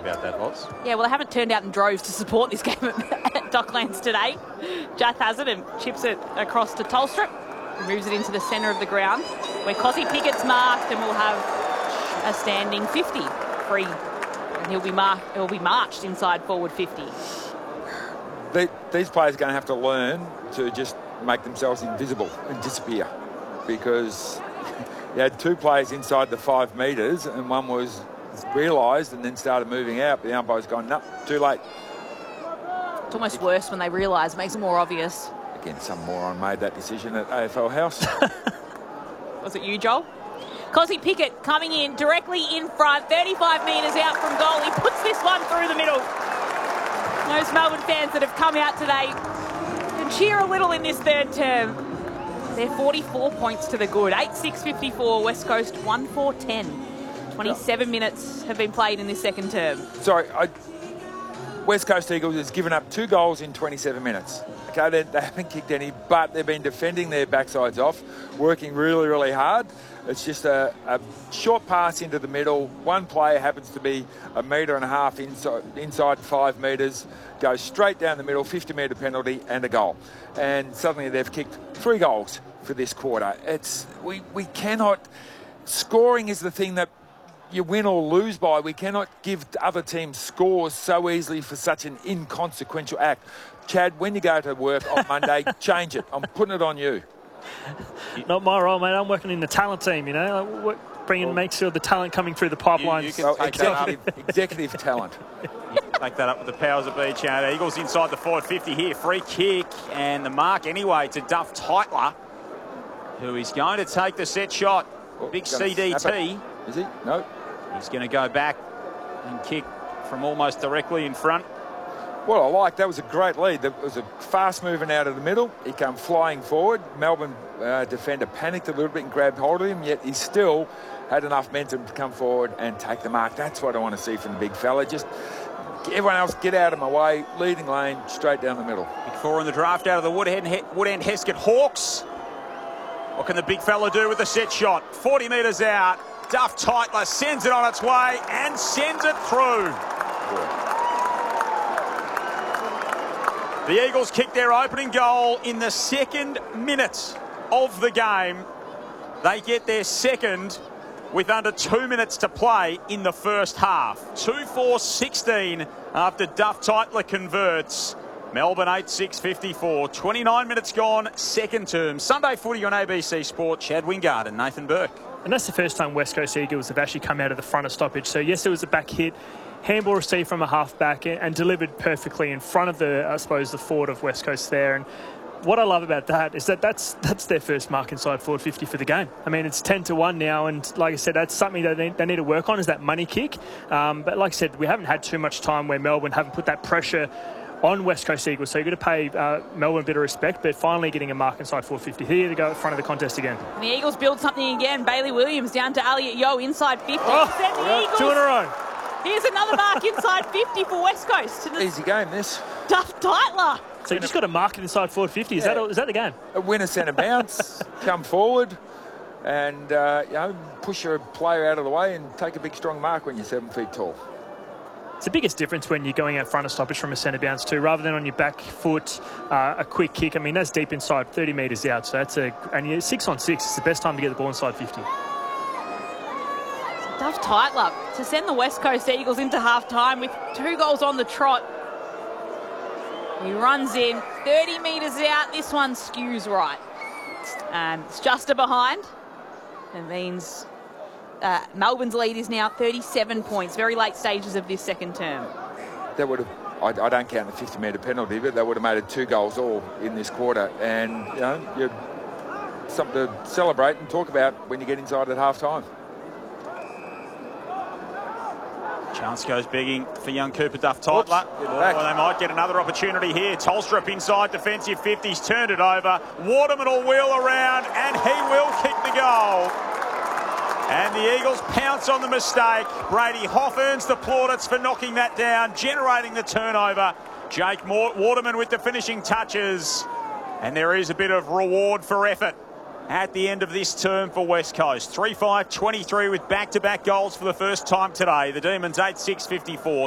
about that, Lots. Yeah, well, they haven't turned out in droves to support this game at Docklands today. Jath has it and chips it across to Tolstrup. Moves it into the centre of the ground where Cosy Pickett's marked and will have a standing 50 free. And he'll be marched inside forward 50. These players are going to have to learn to just make themselves invisible and disappear, because you had two players inside the 5 metres and one was realised and then started moving out. The umpire's gone, no, too late. It's almost worse when they realise, makes it more obvious. Again, some moron made that decision at AFL House. Was it you, Joel? Cosy Pickett coming in directly in front, 35 metres out from goal. He puts this one through the middle. Those Melbourne fans that have come out today can cheer a little in this third term. They're 44 points to the good. 8-6-54, West Coast 1-4-10. 27 minutes have been played in this second term. Sorry, West Coast Eagles has given up 2 goals in 27 minutes. Okay, they haven't kicked any, but they've been defending their backsides off, working really, really hard. It's just a short pass into the middle. One player happens to be 1.5 metres inside 5 metres, goes straight down the middle, 50-metre penalty and a goal. And suddenly they've kicked 3 goals for this quarter. We cannot... Scoring is the thing that you win or lose by. We cannot give other teams scores so easily for such an inconsequential act. Chad, when you go to work on Monday, change it. I'm putting it on you. Not my role, mate. I'm working in the talent team, you know. Make sure the talent coming through the pipeline. Executive talent. You can take that up with the powers that be, Chad. Eagles inside the forward 50 here. Free kick and the mark anyway to Duff Tytler, who is going to take the set shot. Big CDT. Is he? No. He's going to go back and kick from almost directly in front. Well, I like that was a great lead. It was a fast moving out of the middle. He came flying forward. Melbourne defender panicked a little bit and grabbed hold of him, yet he still had enough momentum to come forward and take the mark. That's what I want to see from the big fella. Just everyone else get out of my way. Leading lane, straight down the middle. Big 4 in the draft out of the Woodend Heskett Hawks. What can the big fella do with the set shot? 40 metres out. Duff Tytler sends it on its way and sends it through. Yeah. The Eagles kick their opening goal in the 2nd minute of the game. They get their second with under 2 minutes to play in the first half. 2-4-16 after Duff Tytler converts. Melbourne 8-6-54. 29 minutes gone, second term. Sunday footy on ABC Sport. Chad Wingard and Nathan Burke. And that's the first time West Coast Eagles have actually come out of the front of stoppage. So, yes, it was a back hit. Handball received from a half-back and delivered perfectly in front of the forward of West Coast there. And what I love about that is that's their first mark inside forward 50 for the game. I mean, it's 10-1 now, and like I said, that's something that they need to work on, is that money kick. But like I said, we haven't had too much time where Melbourne haven't put that pressure on West Coast Eagles, so you've got to pay Melbourne a bit of respect, but finally getting a mark inside 450 here to go at front of the contest again. And the Eagles build something again. Bailey Williams down to Elliot Yeo inside 50. Oh, the Eagles. 2 in a row. Here's another mark inside 50 for West Coast. Easy game, this. Duff Tytler. So you just got to mark it inside forward 50. Is that the game? A winner centre bounce, come forward, and push your player out of the way and take a big strong mark when you're 7 feet tall. It's the biggest difference when you're going out front of stoppage from a centre bounce too, rather than on your back foot, a quick kick. I mean, that's deep inside, 30 metres out. So and you're 6 on 6. It's the best time to get the ball inside 50. Duff Tytler to send the West Coast Eagles into half-time with 2 goals on the trot. He runs in, 30 metres out. This one skews right. And it's just a behind. It means Melbourne's lead is now 37 points, very late stages of this second term. That would have, I don't count the 50-metre penalty, but that would have made it 2 goals all in this quarter. And, you're something to celebrate and talk about when you get inside at half-time. Chance goes begging for young Cooper Duff Tytler. They might get another opportunity here. Tolstrup inside defensive 50s, turned it over. Waterman will wheel around and he will kick the goal. And the Eagles pounce on the mistake. Brady Hoff earns the plaudits for knocking that down, generating the turnover. Jake Waterman with the finishing touches. And there is a bit of reward for effort at the end of this term for West Coast. 3-5-23 with back-to-back goals for the first time today. The Demons 8-6-54.